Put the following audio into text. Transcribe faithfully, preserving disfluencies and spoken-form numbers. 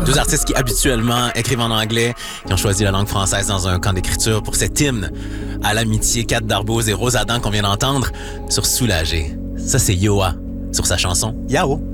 Deux artistes qui habituellement écrivent en anglais, qui ont choisi la langue française dans un camp d'écriture pour cet hymne à l'amitié. Kat Darboz et Rose Adam qu'on vient d'entendre sur Soulagé. Ça, c'est Yoa sur sa chanson Yao.